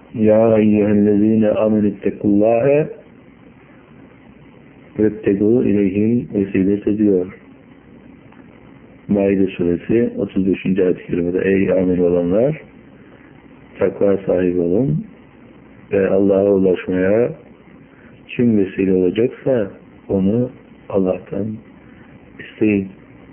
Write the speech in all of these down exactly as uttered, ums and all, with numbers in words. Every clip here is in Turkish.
Ya eyyühellezine amenüttekullâhe vettegû ileyhil vesilete diyor. Maide suresi otuz beşinci ayet-i kerimede ey amin olanlar takva sahibi olun ve Allah'a ulaşmaya kim vesile olacaksa onu Allah'tan isteyin.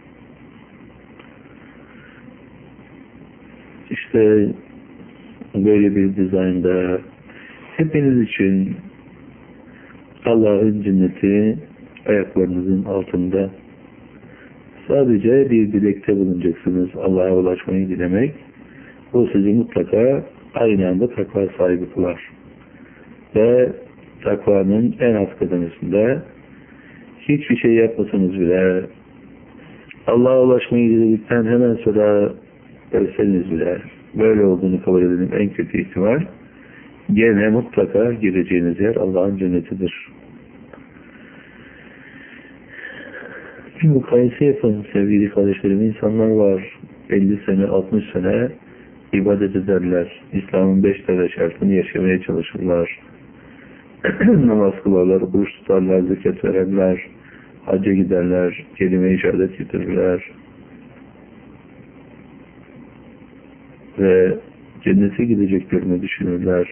İşte böyle bir dizaynda hepiniz için Allah'ın cenneti ayaklarınızın altında. Sadece bir dilekte bulunacaksınız. Allah'a ulaşmayı dilemek. O sizi mutlaka aynı anda takva sahibi kılar. Ve takvanın en alt kademesinde hiçbir şey yapmasanız bile Allah'a ulaşmayı diledikten hemen sonra ölseniz bile böyle olduğunu kabul edelim en kötü ihtimal gene mutlaka gireceğiniz yer Allah'ın cennetidir. Bir mukayese yapın sevgili kardeşlerim. İnsanlar var elli sene altmış sene ibadet ederler. İslam'ın beş tane şartını yaşamaya çalışırlar. Namaz kılarlar, oruç tutarlar, zekat verirler, hacca giderler, kelime-i şehadet getirirler. Ve cennete gideceklerini düşünürler.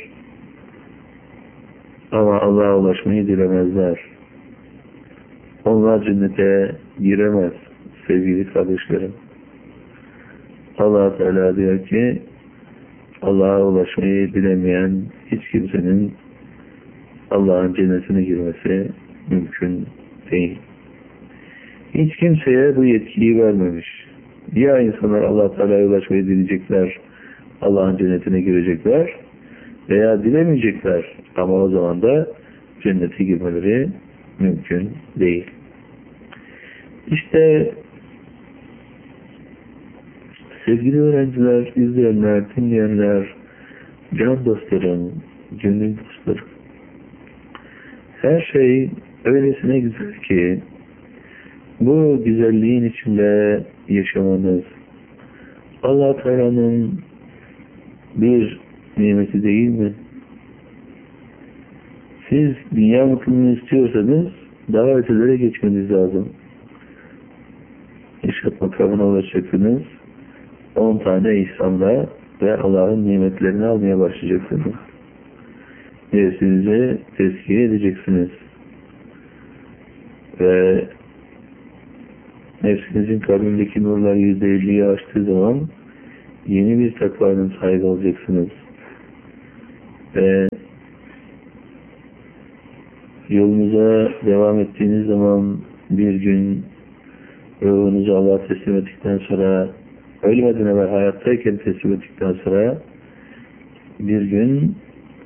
Ama Allah'a ulaşmayı dilemezler. Onlar cennete giremez sevgili kardeşlerim. Allah Teala diyor ki Allah'a ulaşmayı dilemeyen hiç kimsenin Allah'ın cennetine girmesi mümkün değil. Hiç kimseye bu yetkiyi vermemiş. Ya insanlar Allah Teala'ya ulaşmayı dileyecekler, Allah'ın cennetine girecekler veya dilemeyecekler ama o zaman da cennete girmeleri mümkün değil. İşte sevgili öğrenciler, izleyenler, dinleyenler, can dostlarım, gönül dostlarım, her şey öylesine güzel ki bu güzelliğin içinde yaşamanız Allah Teala'nın bir nimeti değil mi? Siz dünya mutluluğunu istiyorsanız daha ötelere geçmeniz lazım. İşat makamına ulaşacaksınız. on tane ihsanla ve Allah'ın nimetlerini almaya başlayacaksınız. Nefsinizi tezkiye edeceksiniz. Ve nefsinizin kalbindeki nurlar yüzde elliyi aştığı zaman yeni bir takvanın sahibi olacaksınız. Ve yolunuza devam ettiğiniz zaman bir gün ruhunuzu Allah'a teslim ettikten sonra ölmeden evvel hayattayken teslim ettikten sonra bir gün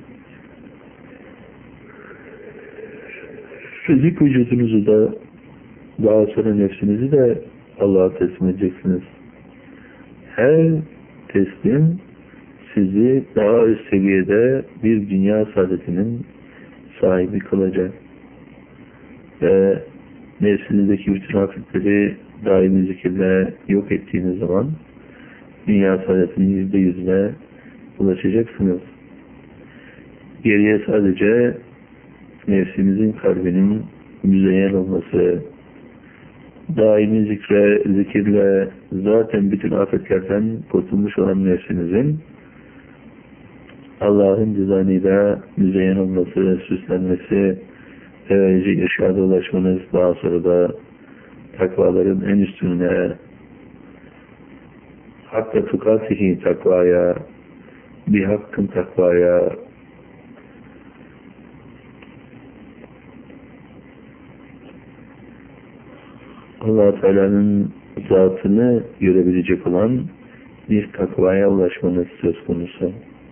fizik vücudunuzu da daha sonra nefsinizi de Allah'a teslim edeceksiniz. Her teslim sizi daha üst seviyede bir dünya saadetinin sahibi kılacak. Ve nefsinizdeki bütün hafifleri daimi zikirle yok ettiğiniz zaman dünya saadetinin yüzde yüzüne ulaşacaksınız. Geriye sadece nefsimizin kalbinin müzeyyen olması, daimi zikre, zikirle zaten bütün afetlerden kurtulmuş olan nefsinizin Allah'ın dizaynıyla müzeyyen olması, süslenmesi, evvelce irşada ulaşmanız, daha sonra da takvaların en üstüne hakka tukatihi takvaya, bir hakkın takvaya, Allah Teala'nın zatını görebilecek olan bir takvaya ulaşmanız söz konusu.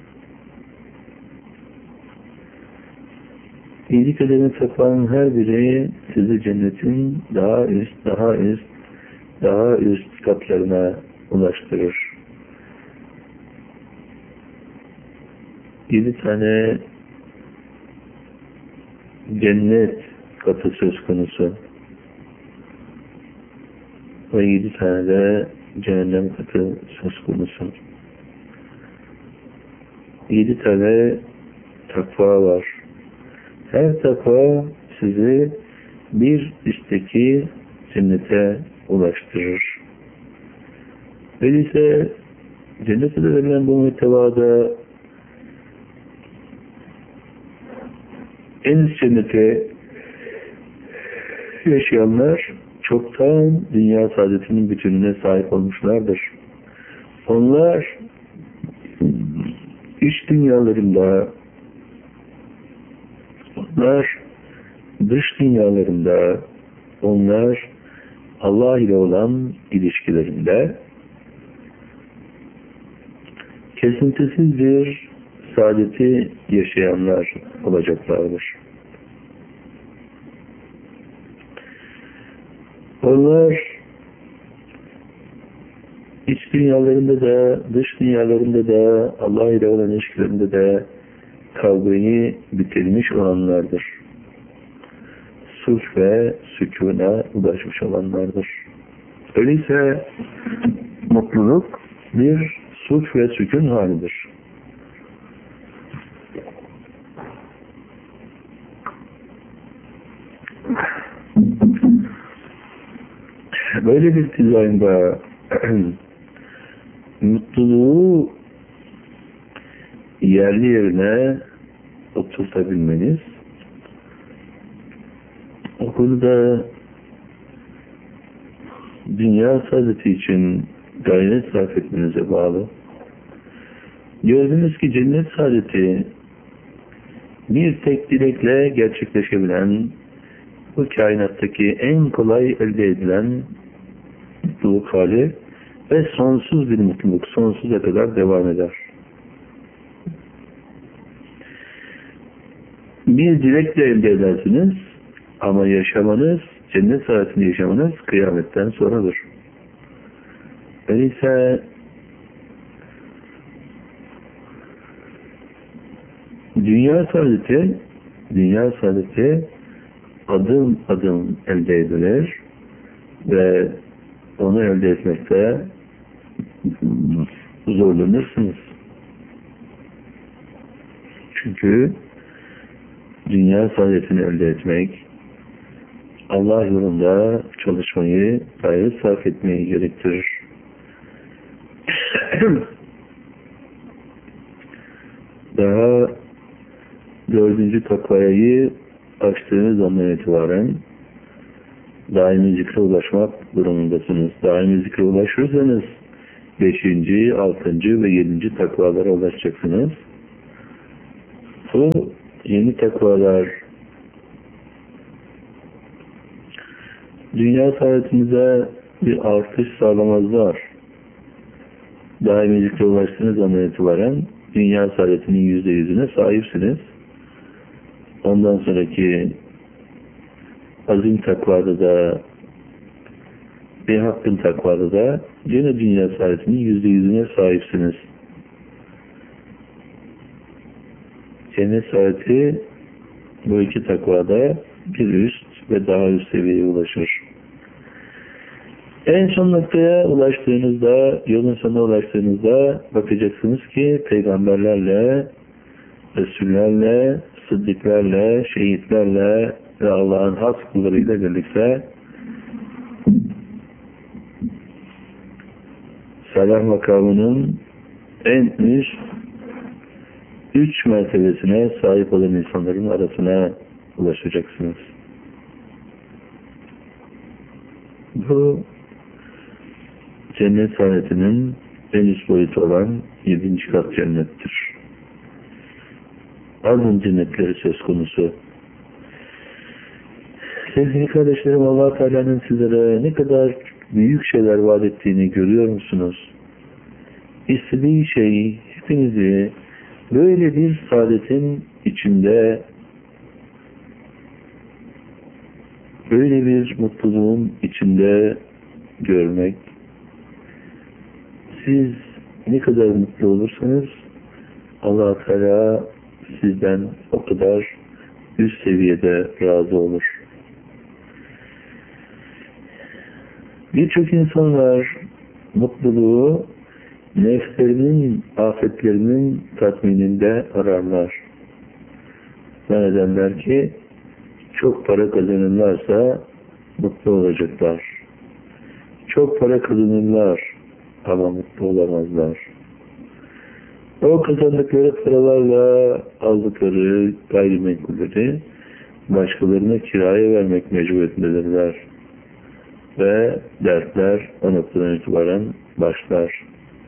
İyilik eden takvanın her biri sizi cennetin daha üst, daha üst, daha üst katlarına ulaştırır. Yedi tane cennet katı söz konusu. Ve yedi tane de cehennem katı söz konusu. Yedi tane takva var. Her takva sizi bir üstteki cennete ulaştırır. Öyleyse cennete de verilen bu mütevada en üst cennete yaşayanlar çoktan dünya saadetinin bütününe sahip olmuşlardır. Onlar iç dünyalarında, onlar dış dünyalarında, onlar Allah ile olan ilişkilerinde kesintisiz bir saadeti yaşayanlar olacaklardır. Onlar iç dünyalarında da, dış dünyalarında da, Allah ile olan ilişkilerinde de kavgayı bitirmiş olanlardır. Sulh ve sükûna ulaşmış olanlardır. Öyleyse mutluluk bir sulh ve sükun halidir. Böyle bir dizaynda mutluluğu yerli yerine oturtabilmeniz, o konuda dünya saadeti için gayret sarf etmenize bağlı. Gördünüz ki cennet saadeti bir tek dilekle gerçekleşebilen, bu kainattaki en kolay elde edilen mutluluk hali ve sonsuz bir mutluluk, sonsuza kadar devam eder. Bir dilekle elde edersiniz ama yaşamanız, cennet saadetini yaşamanız kıyametten sonradır. Öyleyse dünya saadeti, dünya saadeti adım adım elde edilir ve onu elde etmekte zorlanırsınız. Çünkü dünya saadetini elde etmek, Allah yolunda çalışmayı, gayret sarf etmeyi gerektirir. Daha dördüncü takvayayı açtığınız andan itibaren daimi zikre ulaşmak durumundasınız. Daimi zikre ulaşırsanız beşinci, altıncı ve yedinci takvalara ulaşacaksınız. Bu yeni takvalar dünya saadetinize bir artış sağlamazlar. Daimi zikre ulaştığınız andan itibaren dünya saadetinin yüzde yüzüne sahipsiniz. Ondan sonraki azim takvada da bir hakkın takvada da yine dünya saadetinin yüzde yüzüne sahipsiniz. Cennet saadeti bu iki takvada bir üst ve daha üst seviyeye ulaşır. En son noktaya ulaştığınızda, yolun sonuna ulaştığınızda bakacaksınız ki peygamberlerle, Resullerle, sıddıklarla, şehitlerle ve Allah'ın has kullarıyla birlikte salah makamının en üst üç mertebesine sahip olan insanların arasına ulaşacaksınız. Bu cennet saadetinin en üst boyutu olan yedinci kat cennettir. Ardın cennetleri söz konusu. Sevgili kardeşlerim, Allah Teala'nın sizlere ne kadar büyük şeyler vaat ettiğini görüyor musunuz? İstediği şey hepinizi böyle bir saadetin içinde, böyle bir mutluluğun içinde görmek. Siz ne kadar mutlu olursanız Allah Teala sizden o kadar üst seviyede razı olur. Birçok insan var, mutluluğu nefslerinin, afetlerinin tatmininde ararlar. Zannederler ki çok para kazanırlarsa mutlu olacaklar. Çok para kazanırlar ama mutlu olamazlar. O kazandıkları paralarla aldıkları gayrimenkulleri başkalarına kiraya vermek mecburiyetindedirler. Ve dertler o noktadan itibaren başlar.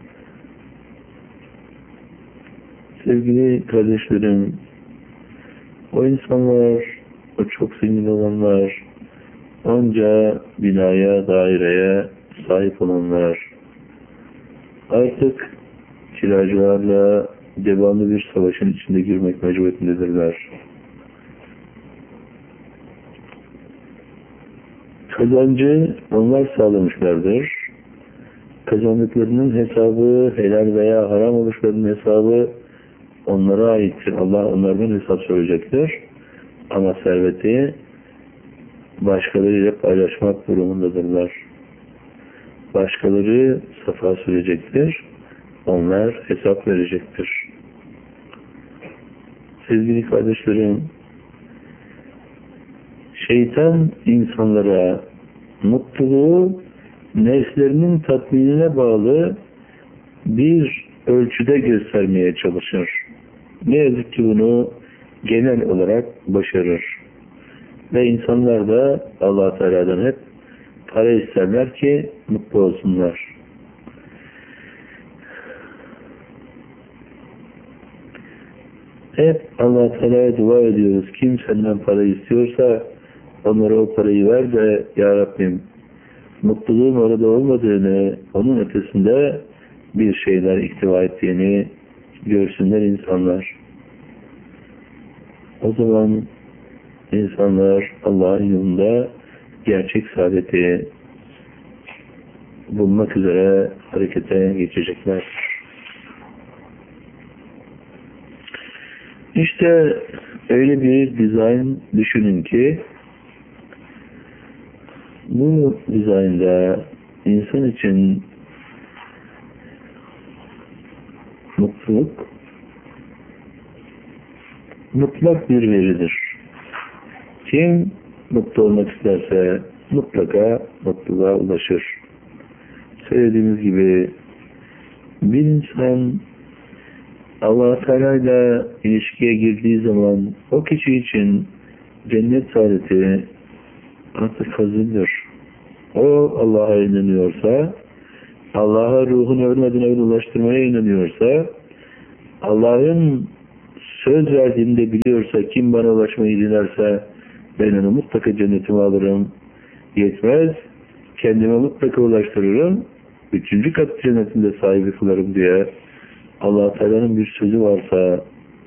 Sevgili kardeşlerim, o insanlar, o çok zengin olanlar, onca binaya, daireye sahip olanlar artık kiracılarla devamlı bir savaşın içinde girmek mecburiyetindedirler. Kazancı onlar sağlamışlardır. Kazandıklarının hesabı, helal veya haram oluşlarının hesabı onlara aittir. Allah onlardan hesap soracaktır. Ama serveti başkalarıyla paylaşmak durumundadırlar. Başkaları safa sürecektir. Onlar hesap verecektir. Sevgili kardeşlerim, şeytan insanlara mutluluğu nefslerinin tatminine bağlı bir ölçüde göstermeye çalışır. Ne yazık ki bunu genel olarak başarır. Ve insanlar da Allah Teala'dan hep para isterler ki mutlu olsunlar. Hep Allah Teala'ya dua ediyoruz. Kim senden para istiyorsa onlara o parayı ver de Ya Rabbim mutluluğun orada olmadığını, onun ötesinde bir şeyler ihtiva ettiğini görsünler insanlar. O zaman insanlar Allah'ın yolunda gerçek saadeti bulmak üzere harekete geçecekler. İşte öyle bir dizayn düşünün ki bu dizaynda insan için mutluluk mutlak bir veridir. Kim mutlu olmak isterse mutlaka mutluluğa ulaşır. Söylediğimiz gibi bir insan Allah Teala ile ilişkiye girdiği zaman o kişi için cennet saadeti artık hazırdır. O Allah'a inanıyorsa, Allah'a ruhunu ölmeden evvel ulaştırmaya inanıyorsa, Allah'ın söz verdiğinde biliyorsa, kim bana ulaşmayı dilerse ben onu mutlaka cennetime alırım. Yetmez, kendime mutlaka ulaştırırım. Üçüncü kat cennetinde sahibi kılarım diye Allah Teala'nın bir sözü varsa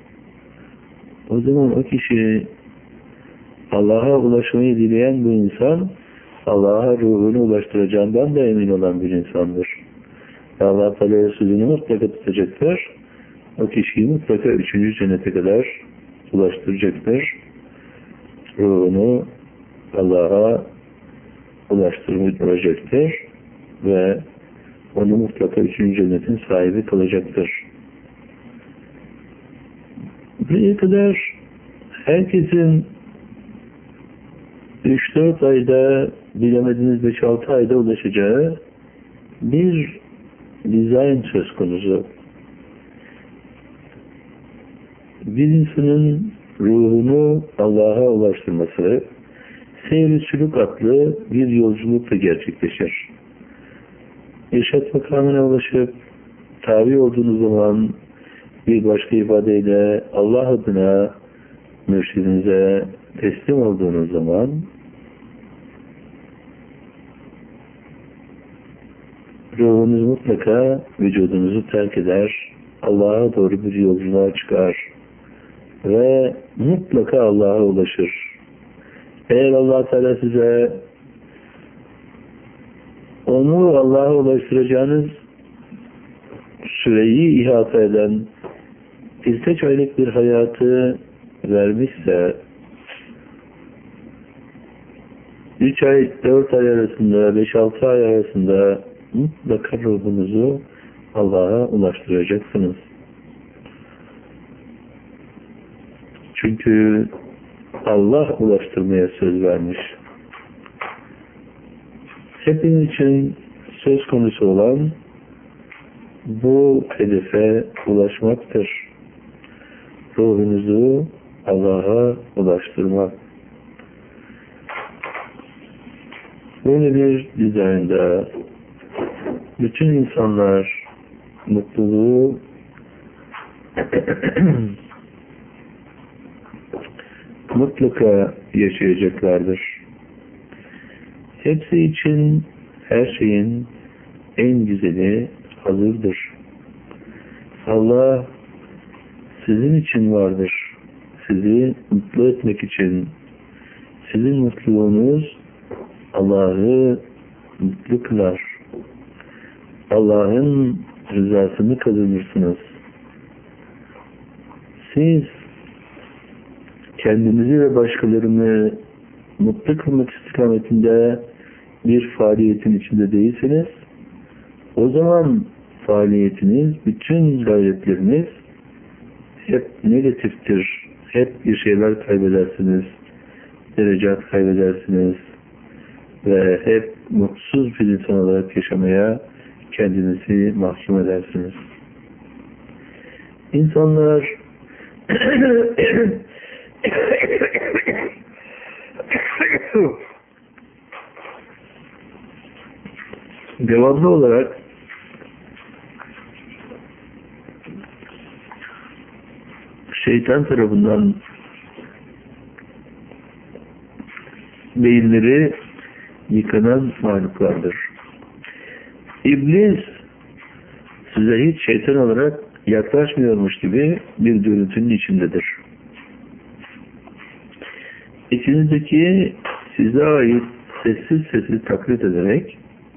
o zaman o kişi Allah'a ulaşmayı dileyen bu insan Allah'a ruhunu ulaştıracağından da emin olan bir insandır. Allah Teala'ya sözünü mutlaka tutacaktır. O kişiyi mutlaka üçüncü cennete kadar ulaştıracaktır. Ruhunu Allah'a ulaştıracaktır ve onu mutlaka üçüncü cennetin sahibi kılacaktır. Buraya kadar herkesin üç dört ayda, bilemediniz beş altı ayda ulaşacağı bir dizayn söz konusu. Bir insanın ruhunu Allah'a ulaştırması seyr-i sülük adlı bir yolculukla gerçekleşir. İrşad makamına ulaşıp tabi olduğunuz zaman bir başka ifadeyle Allah adına mürşidinize teslim olduğunuz zaman ruhunuz mutlaka vücudunuzu terk eder, Allah'a doğru bir yolculuğa çıkar ve mutlaka Allah'a ulaşır. Eğer Allah Teala size onu Allah'a ulaştıracağınız süreyi ihata eden birkaç aylık bir hayatı vermişse üç ay, dört ay arasında, beş altı ay arasında mutlaka ruhunuzu Allah'a ulaştıracaksınız. Çünkü Allah ulaştırmaya söz vermiş. Hepiniz için söz konusu olan bu hedefe ulaşmaktır. Ruhunuzu Allah'a ulaştırmak. Böyle bir dizaynda bütün insanlar mutluluğu mutlaka yaşayacaklardır. Hepsi için her şeyin en güzeli hazırdır. Allah sizin için vardır. Sizi mutlu etmek için. Sizin mutluluğunuz Allah'ı mutlu kılar. Allah'ın rızasını kazanırsınız. Siz kendinizi ve başkalarını mutlu kılmak istikametinde bir faaliyetin içinde değilseniz, o zaman faaliyetiniz, bütün gayretleriniz hep negatiftir. Hep bir şeyler kaybedersiniz, derecat kaybedersiniz ve hep mutsuz bir insan olarak yaşamaya kendinizi mahkum edersiniz. İnsanlar devamlı olarak şeytan tarafından beyinleri yıkanan mahluklardır. İblis size hiç şeytan olarak yaklaşmıyormuş gibi bir görüntünün içindedir. İçinizdeki size ait sessiz sessiz taklit ederek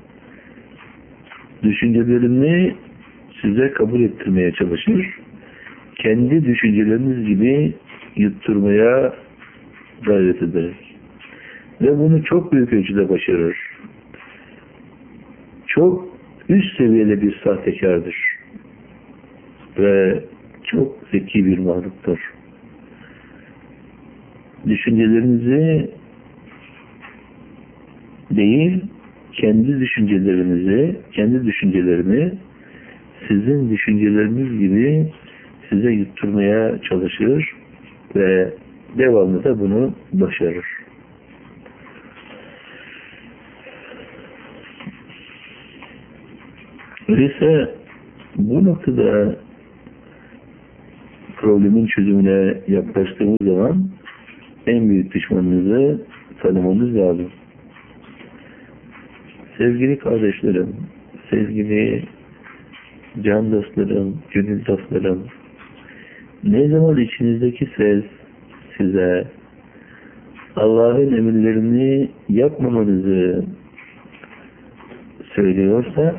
düşüncelerini size kabul ettirmeye çalışır. Kendi düşünceleriniz gibi yutturmaya gayret ederek. Ve bunu çok büyük ölçüde başarır. Çok üst seviyede bir sahtekardır. Ve çok zeki bir mahluktur. Düşüncelerinizi değil, kendi düşüncelerinizi, kendi düşüncelerini sizin düşünceleriniz gibi size yutturmaya çalışır ve devamlı da bunu başarır. Öyleyse bu noktada problemin çözümüne yaklaştığımız zaman en büyük düşmanınızı tanımanız lazım. Sevgili kardeşlerim, sevgili can dostlarım, gönül dostlarım, ne zaman içinizdeki ses size Allah'ın emirlerini yapmamanızı söylüyorsa,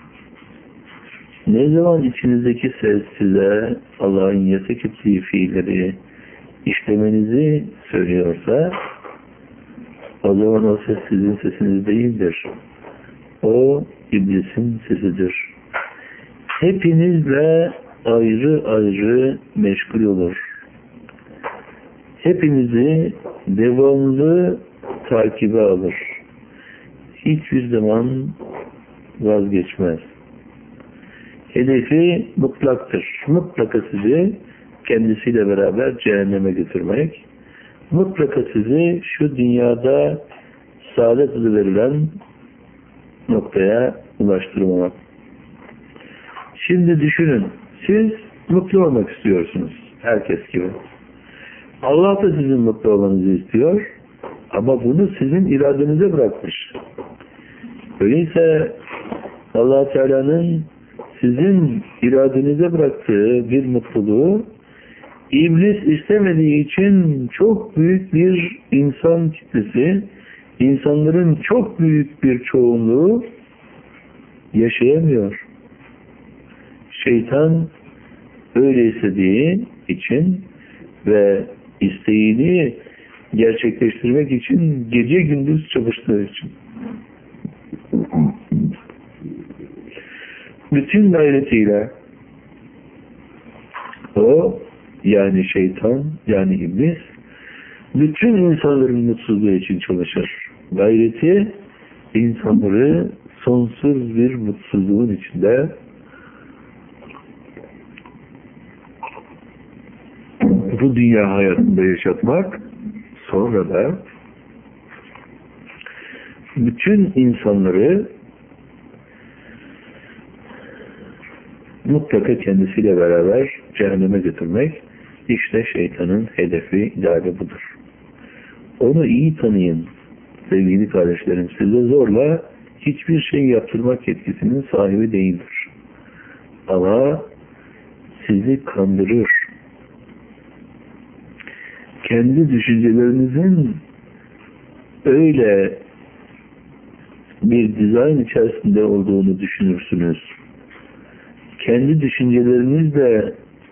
ne zaman içinizdeki ses size Allah'ın yasak ettiği fiilleri işlemenizi söylüyorsa, o zaman o ses sizin sesiniz değildir. O iblisin sesidir. Hepinizle ayrı ayrı meşgul olur. Hepinizi devamlı takibe alır. Hiçbir zaman vazgeçmez. Hedefi mutlaktır. Mutlaka sizi kendisiyle beraber cehenneme götürmek, mutlaka sizi şu dünyada saadet adı verilen noktaya ulaştırmamak. Şimdi düşünün, siz mutlu olmak istiyorsunuz, herkes gibi. Allah da sizin mutlu olmanızı istiyor, ama bunu sizin iradenize bırakmış. Öyleyse Allah Teala'nın sizin iradenize bıraktığı bir mutluluğu İblis istemediği için çok büyük bir insan kitlesi, insanların çok büyük bir çoğunluğu yaşayamıyor. Şeytan öyle istediği için ve isteğini gerçekleştirmek için gece gündüz çalıştığı için. Bütün gayretiyle o yani şeytan, yani iblis, bütün insanların mutsuzluğu için çalışır. Gayreti, insanları sonsuz bir mutsuzluğun içinde, bu dünya hayatında yaşatmak, sonra da bütün insanları mutlaka kendisiyle beraber cehenneme götürmek, işte şeytanın hedefi, ideali budur. Onu iyi tanıyın sevgili kardeşlerim. Size zorla hiçbir şey yaptırmak yetkisinin sahibi değildir. Ama sizi kandırır. Kendi düşüncelerinizin öyle bir dizayn içerisinde olduğunu düşünürsünüz. Kendi düşüncelerinizle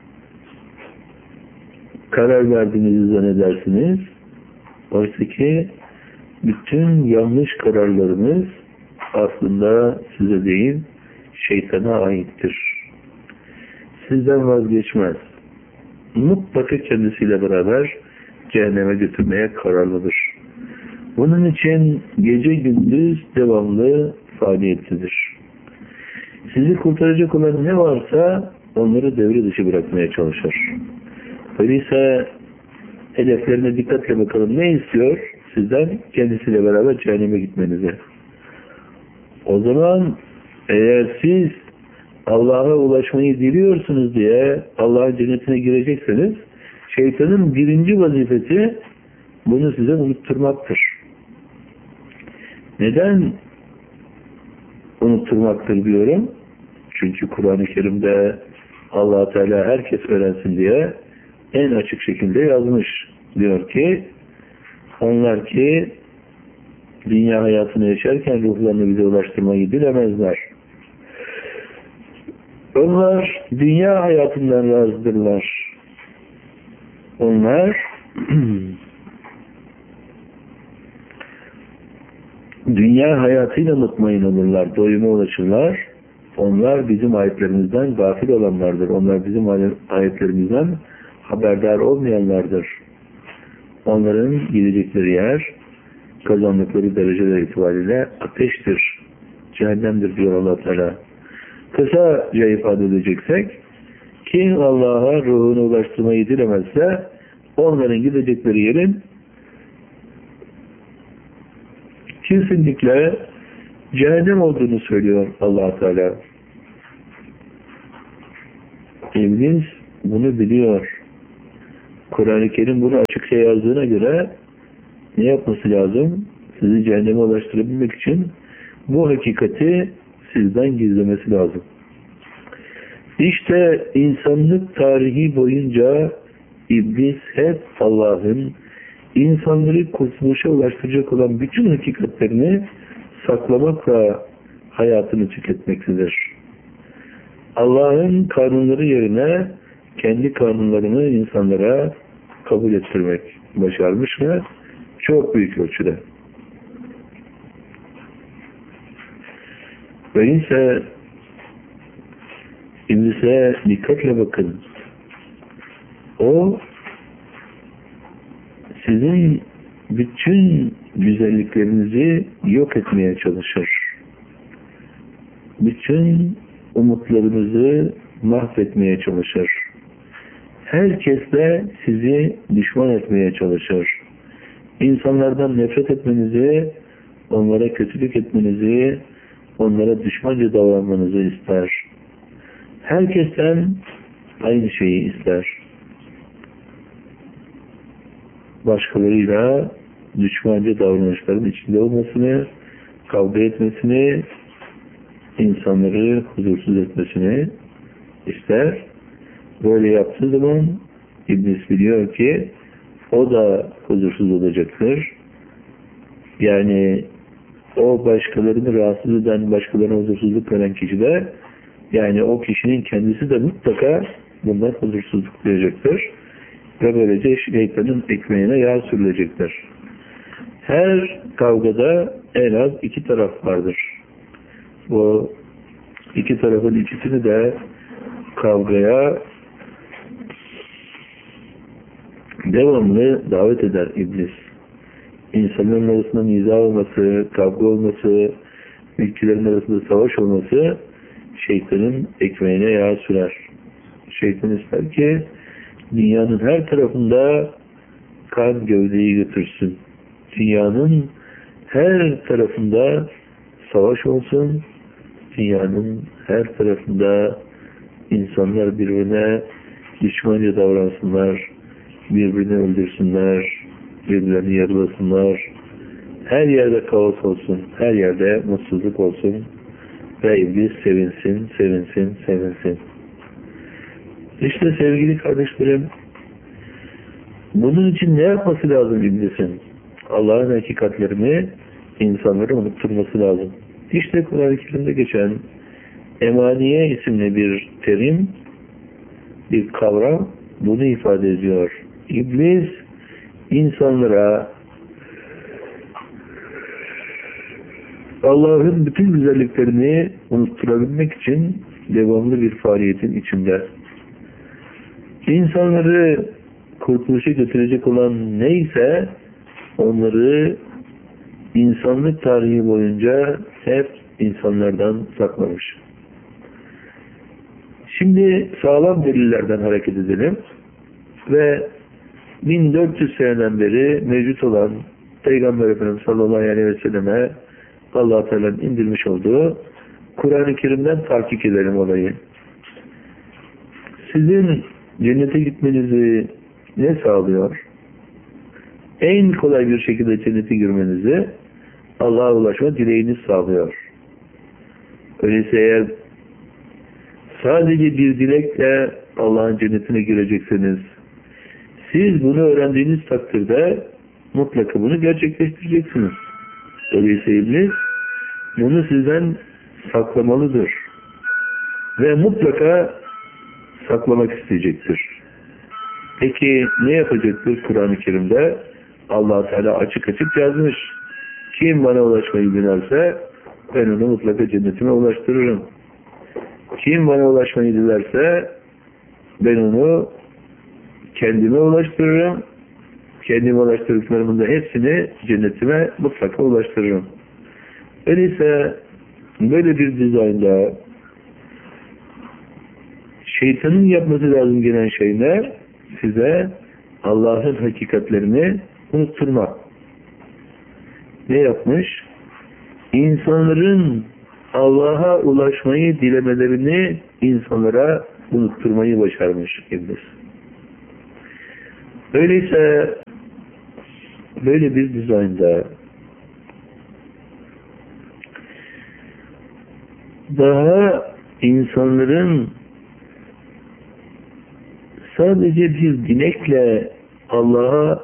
karar verdiğinizi zannedersiniz. Oysa ki bütün yanlış kararlarınız aslında size değil, şeytana aittir. Sizden vazgeçmez. Mutlaka kendisiyle beraber cehenneme götürmeye kararlıdır. Bunun için gece gündüz devamlı faaliyetlidir. Sizi kurtaracak olan ne varsa onları devre dışı bırakmaya çalışır. Öyleyse hedeflerine dikkatle bakalım. Ne istiyor? Sizden kendisiyle beraber cehenneme gitmenizi. O zaman eğer siz Allah'a ulaşmayı diliyorsunuz diye Allah'ın cennetine girecekseniz, şeytanın birinci vazifesi bunu size unutturmaktır. Neden unutturmaktır diyorum? Çünkü Kur'an-ı Kerim'de Allah Teala herkes öğrensin diye en açık şekilde yazmış. Diyor ki, onlar ki dünya hayatını yaşarken ruhlarını bize ulaştırmayı bilemezler. Onlar dünya hayatından razıdırlar. Onlar dünya hayatıyla mutmain olurlar, doyuma ulaşırlar. Onlar bizim ayetlerimizden gafil olanlardır. Onlar bizim ayetlerimizden haberdar olmayanlardır. Onların gidecekleri yer, kazandıkları dereceler itibariyle ateştir, cehennemdir diyor Allah Teala. Kısaca ifade edeceksek, kim Allah'a ruhunu ulaştırmayı dilemezse, onların gidecekleri yerin kesinlikle cehennem olduğunu söylüyor Allah Teala. İblis bunu biliyor. Kur'an-ı Kerim bunu açıkça yazdığına göre ne yapması lazım? Sizi cehenneme ulaştırabilmek için bu hakikati sizden gizlemesi lazım. İşte insanlık tarihi boyunca İblis hep Allah'ın insanları kurtuluşa ulaştıracak olan bütün hakikatlerini saklamakla hayatını tüketmektedir. Allah'ın kanunları yerine kendi kanunlarını insanlara kabul ettirmek başarmış ve çok büyük ölçüde. Öyleyse İblis'e dikkatle bakın. O sizin bütün güzelliklerinizi yok etmeye çalışır. Bütün umutlarınızı mahvetmeye çalışır. Herkesle sizi düşman etmeye çalışır. İnsanlardan nefret etmenizi, onlara kötülük etmenizi, onlara düşmanca davranmanızı ister. Herkesten aynı şeyi ister. Başkalarıyla düşmanca davranışların içinde olmasını, kavga etmesini, insanları huzursuz etmesini ister. Böyle yaptığı zaman İblis biliyor ki o da huzursuz olacaktır. Yani o başkalarını rahatsız eden, başkalarına huzursuzluk veren kişi de, yani o kişinin kendisi de mutlaka bundan huzursuzluk duyacaktır. Ve böylece şeytanın ekmeğine yağ sürülecektir. Her kavgada en az iki taraf vardır. Bu iki tarafın ikisini de kavgaya devamlı davet eder iblis. İnsanların arasında niza olması, kavga olması, ülkelerin arasında savaş olması şeytanın ekmeğine yağ sürer. Şeytan ister ki dünyanın her tarafında kan gövdeyi götürsün. Dünyanın her tarafında savaş olsun. Dünyanın her tarafında insanlar birbirine düşmanca davransınlar, birbirini öldürsünler, birbirlerini yaralasınlar. Her yerde kaos olsun, her yerde mutsuzluk olsun ve iblis sevinsin, sevinsin, sevinsin. İşte sevgili kardeşlerim, bunun için ne yapması lazım iblisin? Allah'ın hakikatlerini insanlara unutturması lazım. İşte Kur'an-ı Kerim'de geçen emaniye isimli bir terim, bir kavram bunu ifade ediyor. İblis insanlara Allah'ın bütün güzelliklerini unutturabilmek için devamlı bir faaliyetin içinde. İnsanları kurtuluşa götürecek olan neyse onları insanlık tarihi boyunca hep insanlardan saklamış. Şimdi sağlam delillerden hareket edelim ve bin dört yüz seneden beri mevcut olan Peygamber Efendimiz sallallahu aleyhi ve selleme Allah-u Teala'nın indirmiş olduğu Kur'an-ı Kerim'den tahkik edelim olayı. Sizin cennete gitmenizi ne sağlıyor? En kolay bir şekilde cennete girmenizi Allah'a ulaşma dileğiniz sağlıyor. Öyleyse eğer sadece bir dilekle Allah'ın cennetine girecekseniz, siz bunu öğrendiğiniz takdirde mutlaka bunu gerçekleştireceksiniz. Öyleyse iblis bunu sizden saklamalıdır. Ve mutlaka saklamak isteyecektir. Peki ne yapacaktır Kur'an-ı Kerim'de? Allah-u Teala açık açık yazmış. Kim bana ulaşmayı dilerse ben onu mutlaka cennetime ulaştırırım. Kim bana ulaşmayı dilerse ben onu kendime ulaştırırım. Kendime ulaştırdıklarımın da hepsini cennetime mutlaka ulaştırırım. Öyleyse böyle bir dizaynda şeytanın yapması lazım gelen şey ne? Size Allah'ın hakikatlerini unutturmak. Ne yapmış? İnsanların Allah'a ulaşmayı dilemelerini insanlara unutturmayı başarmış iblis. Öyleyse böyle bir dizaynda daha insanların sadece bir dilekle Allah'a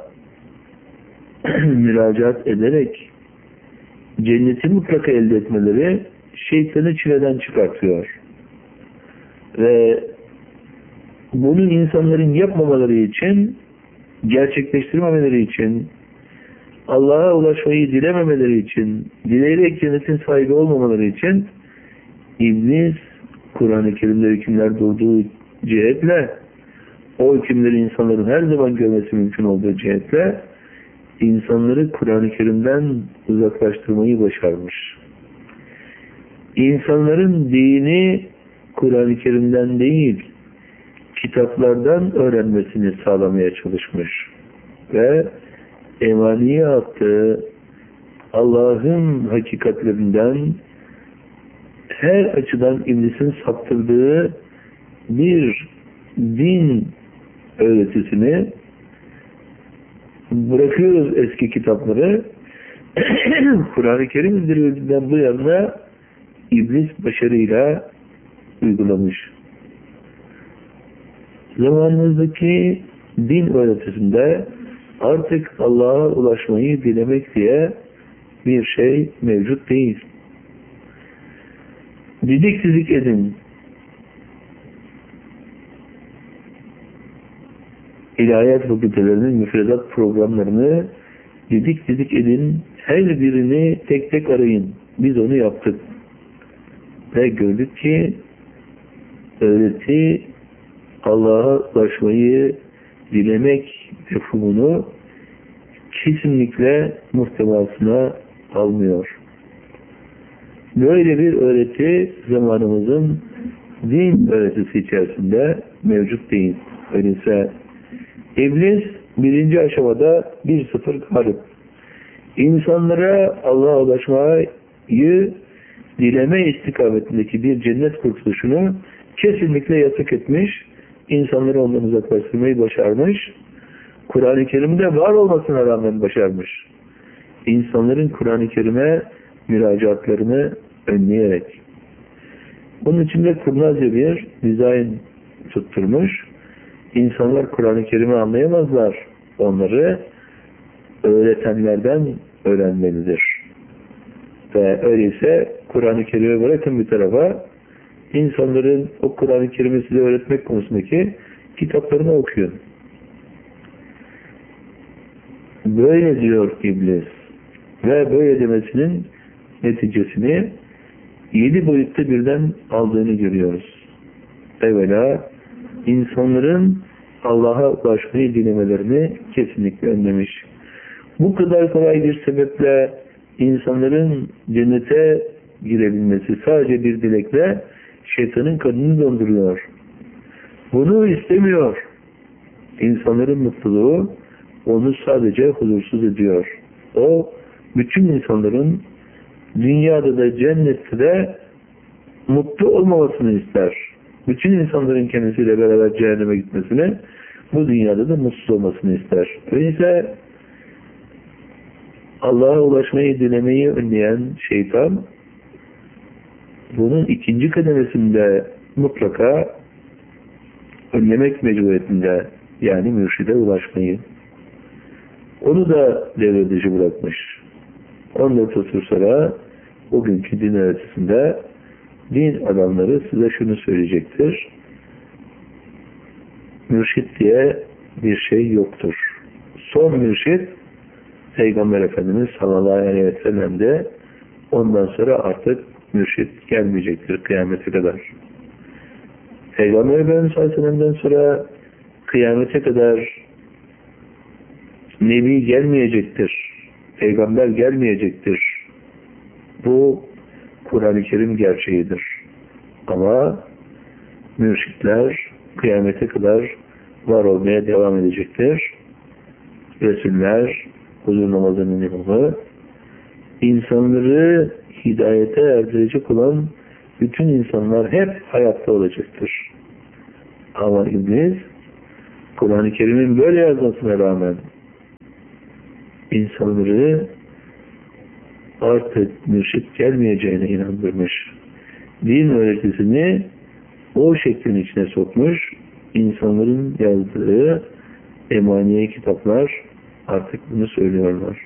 müracaat ederek cenneti mutlaka elde etmeleri şeytanı çileden çıkartıyor. Ve bunu insanların yapmamaları için, gerçekleştirmemeleri için, Allah'a ulaşmayı dilememeleri için, dileyerek cennetin sahibi olmamaları için iblis Kur'an-ı Kerim'de hükümler durduğu cihetle, o hükümleri insanların her zaman görmesi mümkün olduğu cihetle insanları Kur'an-ı Kerim'den uzaklaştırmayı başarmış. İnsanların dini Kur'an-ı Kerim'den değil, kitaplardan öğrenmesini sağlamaya çalışmış. Ve emaniye attığı Allah'ın hakikatlerinden her açıdan iblisin saptırdığı bir din öğretisini bırakıyoruz eski kitapları. Kur'an-ı Kerim indirildiğinden bu yana iblis başarıyla uygulamış. Zamanımızdaki din öğretisinde artık Allah'a ulaşmayı dilemek diye bir şey mevcut değil. Didik didik edin. İlahiyat fakültelerinin müfredat programlarını didik didik edin. Her birini tek tek arayın. Biz onu yaptık. Ve gördük ki öğreti Allah'a ulaşmayı dilemek mefhumunu kesinlikle muhtevasına almıyor. Böyle bir öğreti zamanımızın din öğretisi içerisinde mevcut değil. Öyleyse İblis birinci aşamada bir sıfır galip. İnsanlara Allah'a ulaşmayı dileme istikametindeki bir cennet kurtuluşunu kesinlikle yasak etmiş, insanları ondan uzaklaştırmayı başarmış, Kur'an-ı Kerim'de var olmasına rağmen başarmış. İnsanların Kur'an-ı Kerim'e müracaatlarını önleyerek. Bunun içinde kurnazca bir dizayn tutturmuş. İnsanlar Kur'an-ı Kerim'i anlayamazlar. Onları öğretenlerden öğrenmelidir. Ve öyleyse Kur'an-ı Kerim'i bırakın bir tarafa, insanların o Kur'an-ı Kerim'i size öğretmek konusundaki kitaplarını okuyun. Böyle diyor İblis. Ve böyle demesinin neticesini yedi boyutta birden aldığını görüyoruz. Evvela insanların Allah'a ulaşmayı dilemelerini kesinlikle önlemiş. Bu kadar kolay bir sebeple insanların cennete girebilmesi sadece bir dilekle şeytanın kanını donduruyor. Bunu istemiyor. İnsanların mutluluğu onu sadece huzursuz ediyor. O bütün insanların dünyada da cennette de mutlu olmamasını ister. Bütün insanların kendisiyle beraber cehenneme gitmesini, bu dünyada da mutsuz olmasını ister. Öyleyse Allah'a ulaşmayı dilemeyi önleyen şeytan bunun ikinci kademesinde mutlaka önlemek mecburiyetinde, yani mürşide ulaşmayı. Onu da devre dışı bırakmış. on dört asır sonra bugünkü din öğretisinde din adamları size şunu söyleyecektir. Mürşit diye bir şey yoktur. Son mürşit Peygamber Efendimiz sallallahu aleyhi ve sellem de, ondan sonra artık mürşit gelmeyecektir kıyamete kadar. Peygamber Efendimiz sallallahu aleyhi ve sellem'den sonra kıyamete kadar Nebi gelmeyecektir. Peygamber gelmeyecektir. Bu Kur'an-ı Kerim gerçeğidir. Ama mürşitler kıyamete kadar var olmaya devam edecektir. Resuller, huzur namazının imamı, insanları hidayete erdirecek olan bütün insanlar hep hayatta olacaktır. Ama İblis, Kur'an-ı Kerim'in böyle yazmasına rağmen insanları artık mürşit gelmeyeceğine inandırmış. Din öğretisini o şeklin içine sokmuş. İnsanların yazdığı emaniye kitaplar artık bunu söylüyorlar.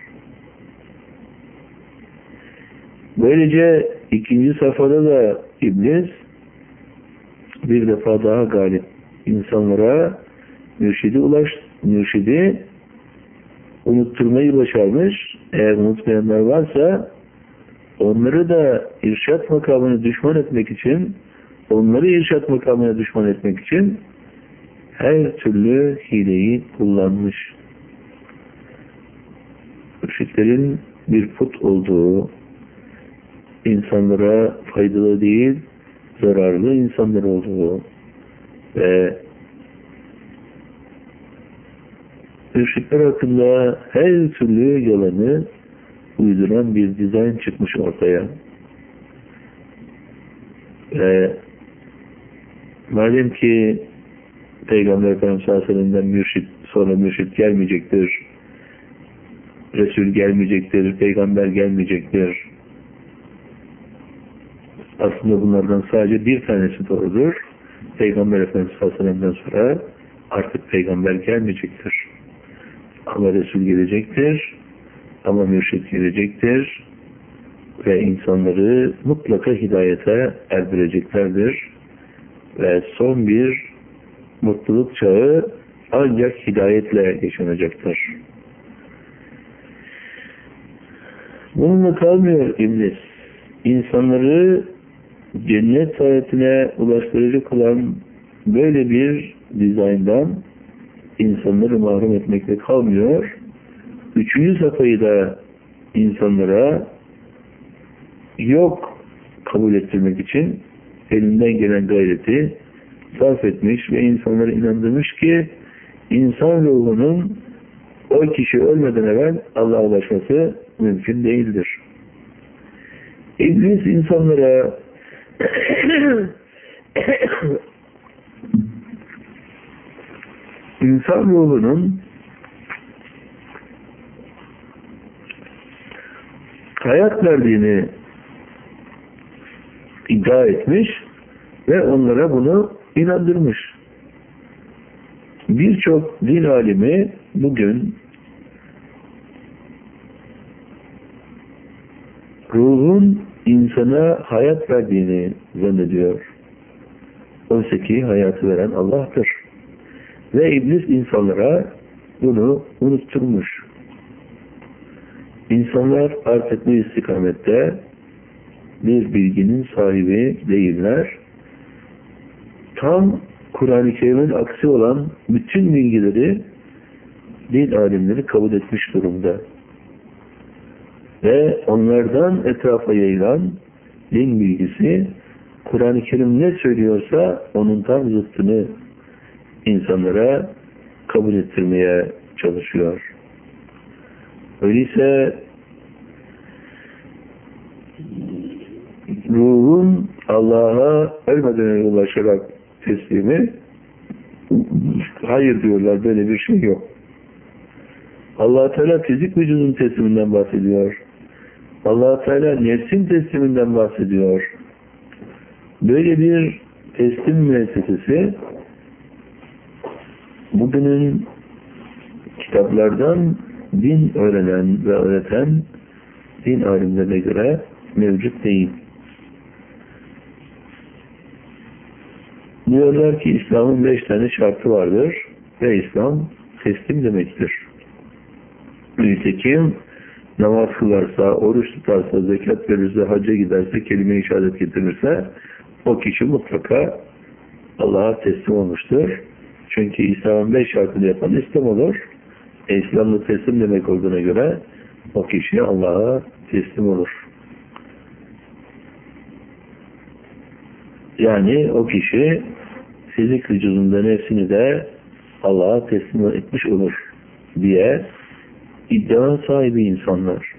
Böylece ikinci safhada da İblis bir defa daha galip. İnsanlara mürşidi ulaş, mürşidi unutturmayı başarmış. Eğer unutmayanlar varsa onları da irşat makamını düşman etmek için, onları irşat makamına düşman etmek için her türlü hileyi kullanmış. Mürşitlerin bir put olduğu, insanlara faydalı değil, zararlı insanlar olduğu ve mürşitler hakkında her türlü yalanı uyduran bir dizayn çıkmış ortaya. Ve madem ki Peygamber Efendimiz sallallahu aleyhi ve sellem'den mürşit, sonra mürşit gelmeyecektir, Resul gelmeyecektir, Peygamber gelmeyecektir. Aslında bunlardan sadece bir tanesi doğrudur. Peygamber Efendimiz sallallahu aleyhi ve sellem'den sonra artık Peygamber gelmeyecektir. Ama Resul gelecektir, ama mürşit gelecektir ve insanları mutlaka hidayete erdireceklerdir. Ve son bir mutluluk çağı ancak hidayetle yaşanacaktır. Bununla kalmıyor İblis. İnsanları cennet saadetine ulaştıracak olan böyle bir dizayndan insanları mahrum etmekle kalmıyor. Üçüncü safhayı da insanlara yok kabul ettirmek için elinden gelen gayreti sarf etmiş ve insanları inandırmış ki insan ruhunun o kişi ölmeden evvel Allah'a ulaşması mümkün değildir. İblis insanlara insan ruhunun hayat verdiğini iddia etmiş ve onlara bunu inandırmış. Birçok din alimi bugün ruhun insana hayat verdiğini zannediyor. Oysa ki hayatı veren Allah'tır. Ve iblis insanlara bunu unutturmuş. İnsanlar artık bu istikamette bir bilginin sahibi değiller. Tam Kur'an-ı Kerim'in aksi olan bütün bilgileri din alimleri kabul etmiş durumda. Ve onlardan etrafa yayılan din bilgisi Kur'an-ı Kerim ne söylüyorsa onun tam zıttını insanlara kabul ettirmeye çalışıyor. Öyleyse ruhun Allah'a ölmeden önce ulaşarak teslimi, hayır diyorlar, böyle bir şey yok. Allah Teala fizik vücudun tesliminden bahsediyor. Allah Teala nefsin tesliminden bahsediyor. Böyle bir teslim müessesesi bugünün kitaplardan din öğrenen ve öğreten din alimlerine göre mevcut değil. Diyorlar ki İslam'ın beş tane şartı vardır ve İslam teslim demektir. Nitekim namaz kılarsa, oruç tutarsa, zekat verirse, hacca giderse, kelime-i şehadet getirirse o kişi mutlaka Allah'a teslim olmuştur. Çünkü İslam'ın beş şartını yapan İslam olur. E, İslam'da teslim demek olduğuna göre o kişi Allah'a teslim olur. Yani o kişi fizik vücudunda nefsini de Allah'a teslim etmiş olur diye iddia sahibi insanlar.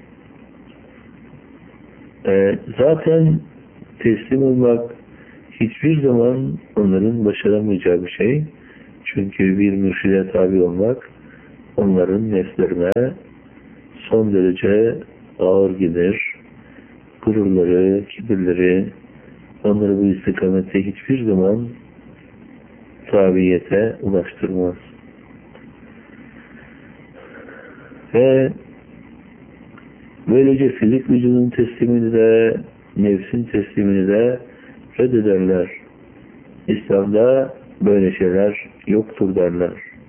E, zaten teslim olmak hiçbir zaman onların başaramayacağı bir şey. Çünkü bir mürşide tabi olmak onların nefslerine son derece ağır gelir. Gururları, kibirleri onları bu istikamette hiçbir zaman tabiyete ulaştırmaz. Ve böylece fizik vücudun teslimini de nefsin teslimini de reddederler. İslam'da böyle şeyler yoktur derler.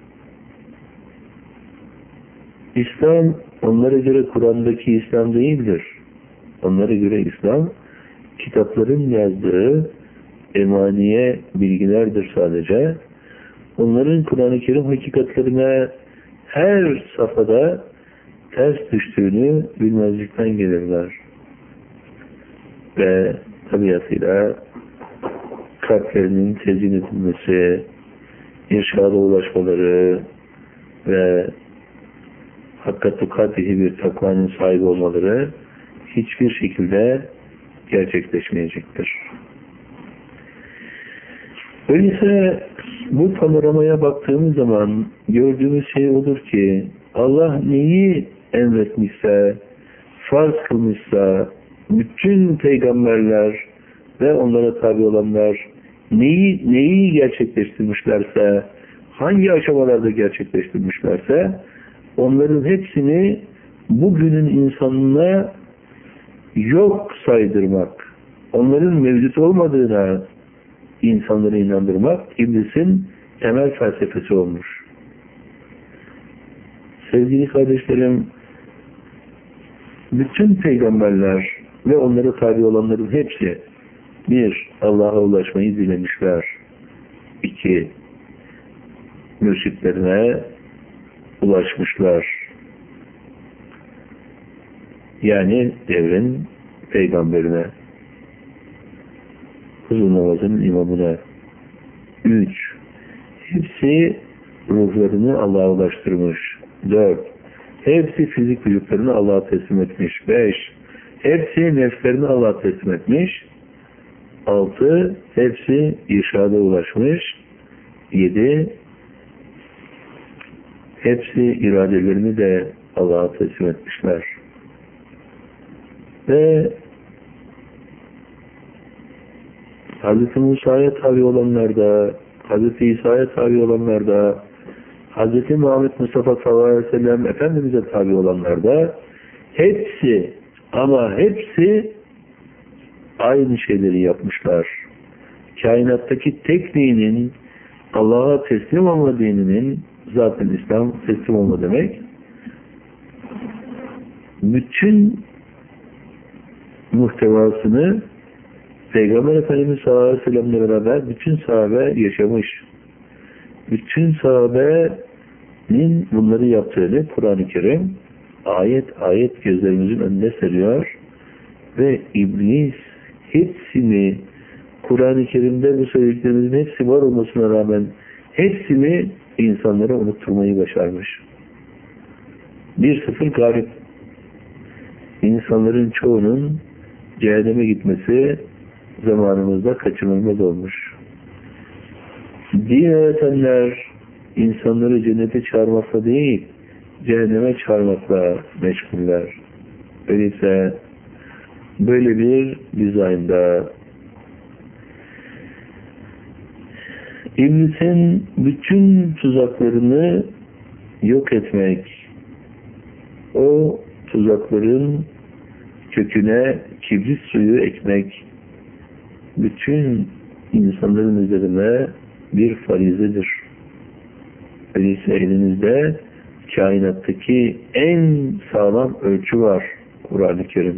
İslam onlara göre Kur'an'daki İslam değildir. Onlara göre İslam kitapların yazdığı emaniye bilgilerdir sadece. Onların Kur'an-ı Kerim hakikatlerine her safhada ters düştüğünü bilmezlikten gelirler. Ve tabiatıyla kalplerinin tezyin edilmesi, irşada ulaşmaları ve hakka tukatihi bir takvanın sahibi olmaları hiçbir şekilde gerçekleşmeyecektir. Öyleyse bu panoramaya baktığımız zaman gördüğümüz şey odur ki Allah neyi emretmişse, farz kılmışsa, bütün peygamberler ve onlara tabi olanlar neyi, neyi gerçekleştirmişlerse, hangi aşamalarda gerçekleştirmişlerse onların hepsini bugünün insanına yok saydırmak, onların mevcut olmadığına insanları inandırmak iblisin temel felsefesi olmuş. Sevgili kardeşlerim, bütün peygamberler ve onlara tabi olanların hepsi bir, Allah'a ulaşmayı dilemişler. İki, mürşitlerine ulaşmışlar. Yani devrin peygamberine, huzur namazının imamına. Üç, hepsi ruhlarını Allah'a ulaştırmış. Dört, hepsi fizik vücutlarını Allah'a teslim etmiş. Beş, hepsi nefslerini Allah'a teslim etmiş. Altı, hepsi irşada ulaşmış. Yedi, hepsi iradelerini de Allah'a teslim etmişler. Ve Hazreti Musa'ya tabi olanlar da, Hazreti İsa'ya tabi olanlar da, Hazreti Muhammed Mustafa sallallahu aleyhi ve sellem Efendimiz'e tabi olanlar da hepsi ama hepsi aynı şeyleri yapmışlar. Kainattaki tek dinin Allah'a teslim olma dininin, zaten İslam teslim olma demek, bütün muhtevasını Peygamber Efendimiz sallallahu aleyhi ve sellem'le beraber bütün sahabe yaşamış. Bütün sahabenin bunları yaptığını Kur'an-ı Kerim ayet ayet gözlerimizin önüne seriyor ve iblis hepsini, Kur'an-ı Kerim'de bu söylediklerimizin hepsi var olmasına rağmen hepsini insanlara unutturmayı başarmış. Bir sıfır galip. İnsanların çoğunun cehenneme gitmesi zamanımızda kaçınılmaz olmuş. Din öğretenler insanları cennete çağırmakla değil, cehenneme çağırmakla meşguller. Öyleyse böyle bir dizaynda İblisin bütün tuzaklarını yok etmek, o tuzakların köküne kibrit suyu ekmek bütün insanların üzerine bir farizedir. Öyleyse elinizde kainattaki en sağlam ölçü var, Kur'an-ı Kerim.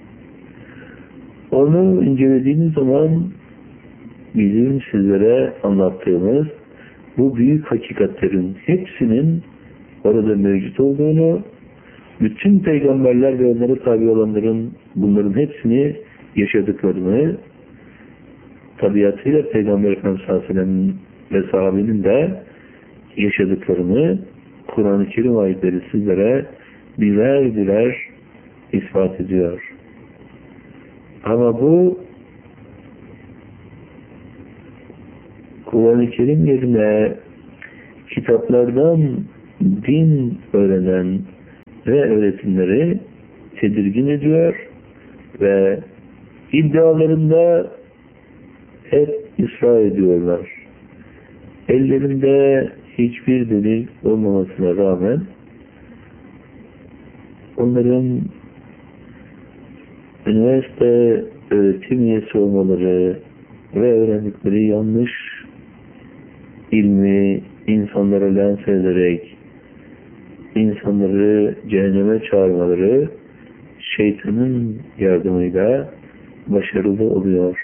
Onu incelediğiniz zaman bizim sizlere anlattığımız bu büyük hakikatlerin hepsinin orada mevcut olduğunu, bütün peygamberler ve onlara tabi olanların bunların hepsini yaşadıklarını, tabiatıyla Peygamber Efendimiz sallallahu aleyhi ve sellem ve sahabenin de yaşadıklarını Kur'an-ı Kerim ayetleri sizlere birer birer ispat ediyor. Ama bu Kur'an-ı Kerim yerine kitaplardan din öğrenen ve öğretimleri tedirgin ediyor ve iddialarında hep ısrar ediyorlar. Ellerinde hiçbir delil olmamasına rağmen onların üniversite öğretim üyesi olmaları ve öğrendikleri yanlış ilmi insanlara lanse ederek insanları cehenneme çağırmaları şeytanın yardımıyla başarılı oluyor.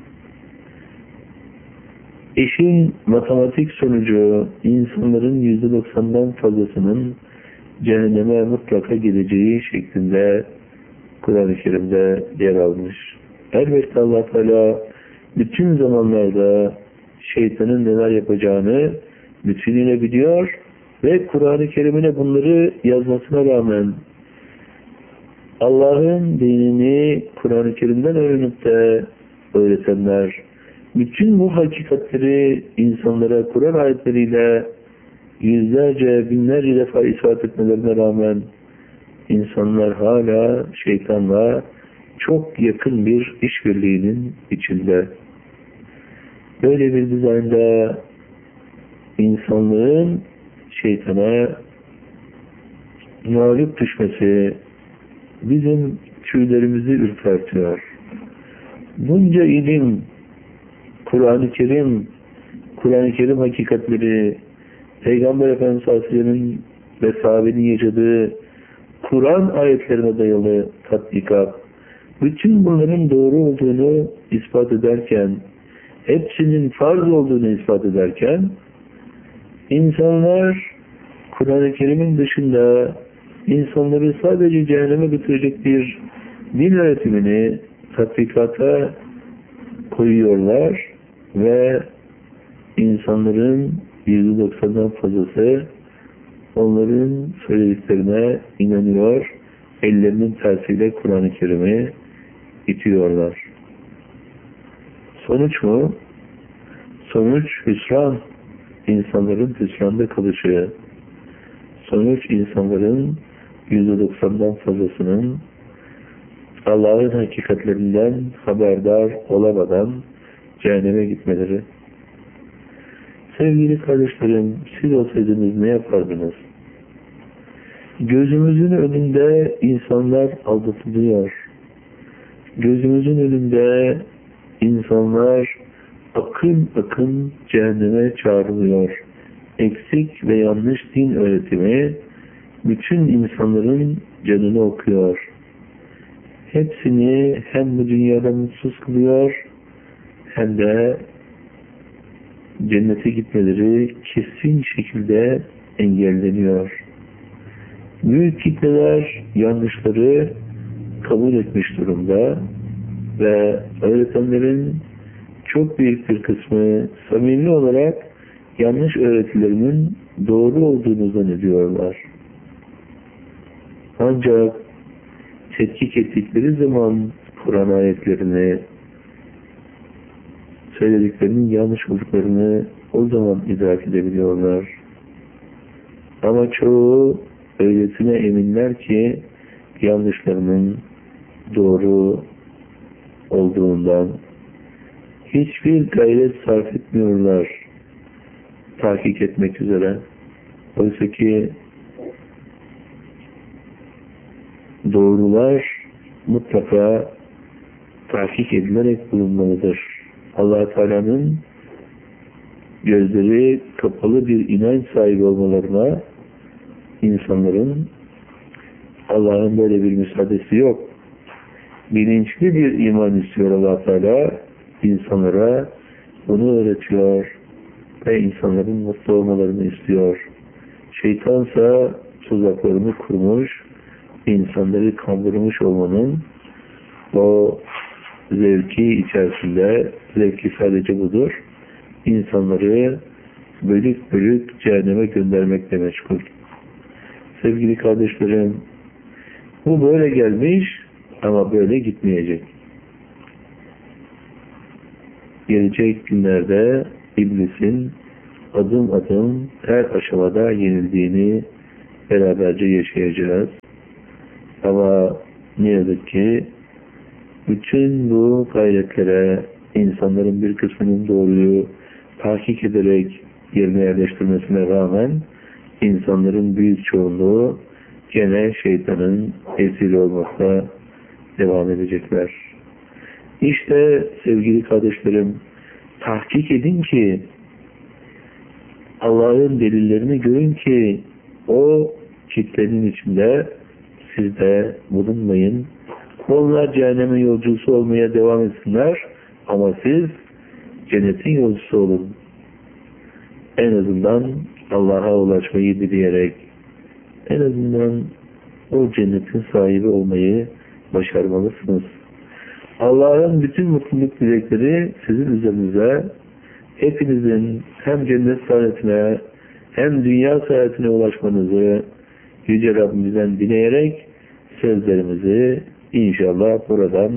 İşin matematik sonucu insanların yüzde doksandan fazlasının cehenneme mutlaka gideceği şeklinde Kur'an-ı Kerim'de yer almış. Elbette Allah Teala bütün zamanlarda şeytanın neler yapacağını bütünüyle biliyor ve Kur'an-ı Kerim'ine bunları yazmasına rağmen Allah'ın dinini Kur'an-ı Kerim'den öğrenip de öğretenler bütün bu hakikatleri insanlara Kur'an ayetleriyle yüzlerce, binlerce defa ispat etmelerine rağmen insanlar hala şeytanla çok yakın bir işbirliğinin içinde. Böyle bir dizaynda insanlığın şeytana mağlup düşmesi bizim tüylerimizi ürpertiyor. Bunca ilim, Kur'an-ı Kerim, Kur'an-ı Kerim hakikatleri, Peygamber Efendimiz sallallahu aleyhi ve sellem'in ve sahabenin yaşadığı Kur'an ayetlerine dayalı tatbikat, bütün bunların doğru olduğunu ispat ederken, hepsinin farz olduğunu ispat ederken, İnsanlar Kur'an-ı Kerim'in dışında insanları sadece cehenneme götürecek bir din öğretimini tatbikata koyuyorlar ve insanların yüzde doksandan fazlası onların söylediklerine inanıyor, ellerinin tersiyle Kur'an-ı Kerim'i itiyorlar. Sonuç mu? Sonuç hüsran. İnsanların hüsranda kalışı. Sonuç insanların yüzde doksandan fazlasının Allah'ın hakikatlerinden haberdar olamadan cehenneme gitmeleri. Sevgili kardeşlerim, siz olsaydınız ne yapardınız? Gözümüzün önünde insanlar aldatılıyor. Gözümüzün önünde insanlar akın akın cehenneme çağrılıyor. Eksik ve yanlış din öğretimi bütün insanların canını okuyor. Hepsini hem bu dünyada mutsuz kılıyor hem de cennete gitmeleri kesin şekilde engelleniyor. Büyük kitleler yanlışları kabul etmiş durumda ve öğretenlerin çok büyük bir kısmı samimi olarak yanlış öğretilerinin doğru olduğunu zannediyorlar. Ancak tetkik ettikleri zaman Kur'an ayetlerini, söylediklerinin yanlış olduklarını o zaman idrak edebiliyorlar. Ama çoğu öylesine eminler ki yanlışlarının doğru olduğundan hiçbir gayret sarf etmiyorlar tahkik etmek üzere. Oysa ki doğrular mutlaka tahkik edilerek bulunmalıdır. Allah Teala'nın gözleri kapalı bir inanç sahibi olmalarına insanların Allah'ın böyle bir müsaadesi yok. Bilinçli bir iman istiyor Allah Teala, insanlara bunu öğretiyor ve insanların mutlu olmalarını istiyor. Şeytansa tuzaklarını kurmuş, insanları kandırmış olmanın o zevki içerisinde, zevki sadece budur, insanları bölük bölük cehenneme göndermekle meşgul. Sevgili kardeşlerim, bu böyle gelmiş ama böyle gitmeyecek. Gelecek günlerde iblisin adım adım her aşamada yenildiğini beraberce yaşayacağız. Ama ne yazık ki bütün bu gayretlere insanların bir kısmının doğruyu tahkik ederek yerine yerleştirmesine rağmen insanların büyük çoğunluğu gene şeytanın esiri olmakta devam edecekler. İşte sevgili kardeşlerim, tahkik edin ki Allah'ın delillerini görün ki o kitlenin içinde siz de bulunmayın. Onlar cehennemin yolcusu olmaya devam etsinler ama siz cennetin yolcusu olun. En azından Allah'a ulaşmayı dileyerek, en azından o cennetin sahibi olmayı başarmalısınız. Allah'ın bütün mutluluk dilekleri sizin üzerinize, hepinizin hem cennet saadetine hem dünya saadetine ulaşmanızı Yüce Rabbimizden dileyerek sözlerimizi inşallah buradan,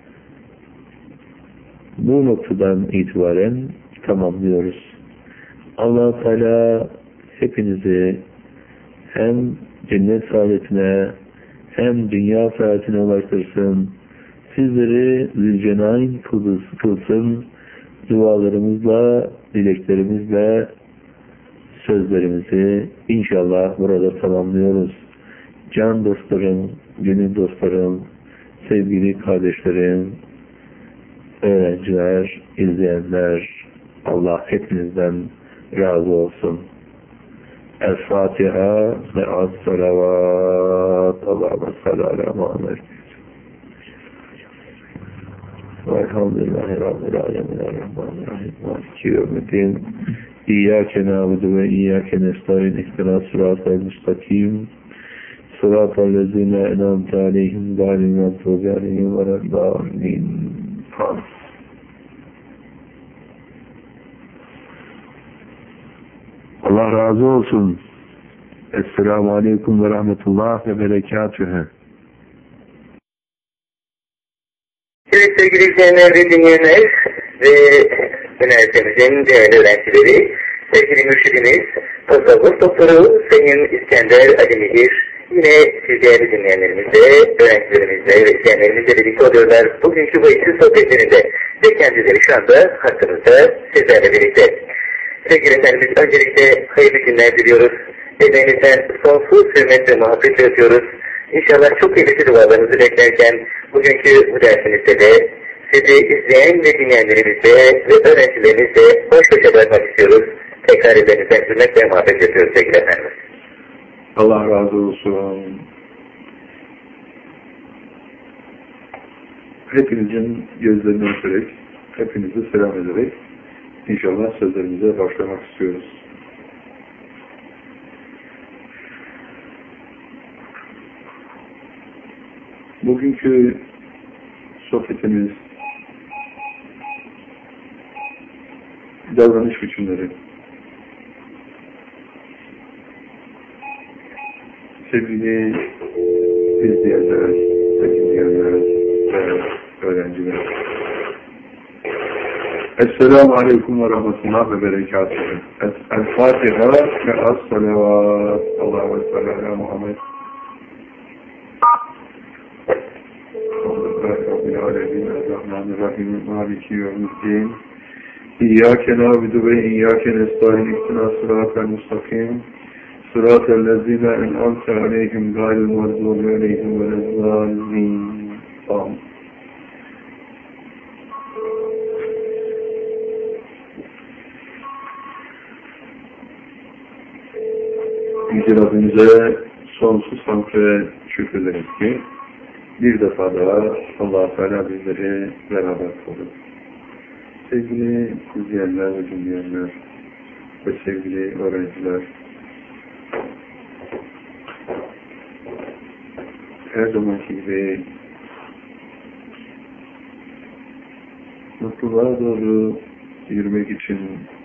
bu noktadan itibaren tamamlıyoruz. Allah-u Teala hepinizi hem cennet saadetine hem dünya saadetine ulaştırsın. Sizleri Zülcenayn kılsın. Dualarımızla, dileklerimizle sözlerimizi inşallah burada tamamlıyoruz. Can dostlarım, gönül dostlarım, sevgili kardeşlerim, öğrenciler, izleyenler, Allah hepinizden razı olsun. El-Fatiha ve as-salavat. Allahümme salli ala Muhammed. Velhamdülillahi Rabbil alemin. Errahmanirrahim. Maliki yevmiddin. İyyâke nâbudu ve iyyâke nestaîn ihtinâ sırâtal mustakîm sırâtal lezîne en'amte aleyhim gâyril mağdûbi aleyhim veleddâllîn. Allah razı olsun. Esselamu aleyküm ve rahmetullah ve berekatühü. Evet sevgili izleyenler ve dinleyenler ve üniversitemizin değerli öğrencileri, sevgili mürşidimiz, tasavvuf doktoru Sayın İskender Ali Mihir, yine siz değerli dinleyenlerimizle, öğrencilerimizle ve izleyenlerimizle birlikte oluyorlar. Bugünkü bu eğitim sohbetlerinde ve kendileri şu anda hakkımızda sizlerle birlikte. Sevgili efendimiz, öncelikle hayırlı günler diliyoruz. Ellerinizden sonsuz hürmet ve muhabbet yapıyoruz. İnşallah çok kıymetli dualarınızı beklerken bugünkü bu dersimizde de sizi izleyen ve dinleyenlerimizle ve öğrencilerimizle baş başa bırakmak istiyoruz. Tekrar ellerinizden hürmet ve muhabbet yapıyoruz sevgili efendimiz. Allah razı olsun. Hepinizin gözlerini öperek, hepinizi selam ederek İnşallah sözlerimize başlamak istiyoruz. Bugünkü sohbetimiz davranış biçimleri. Sevgili izleyenler, dinleyenler ve öğrenciler. Esselamu aleyküm ve rahmetullah ve berekatühü. El-Fatiha ve as-salavat. Allahu ekber ala Muhammed. Bismillahirrahmanirrahim. Maliki yevmiddin. İyyâke nâbudu ve iyyâke nestaîn ihtinâ sırâtal mustakim. Sırâtal lezîne en'amte aleyhim gâyril mağdûbi aleyhim veleddâllîn. Amin. Yüce Rabbimize sonsuz hamd ve şükrederiz ki bir defa daha Allah-u Teala bizleri beraber kıldı. Sevgili izleyenler ve dinleyenler ve sevgili öğrenciler, her zamanki gibi mutluluğa doğru yürümek için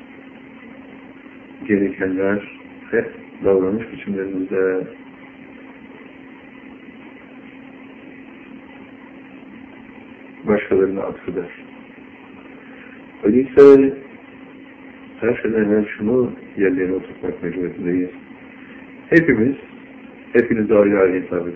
gerekenler hep davranış biçimlerimizde başkalarına atfeder. Öyleyse her şeyden evvel şunu yerlerine oturtmak mecburiyetindeyiz. Hepimiz, hepinize ayrı ayrı hitap ediyoruz.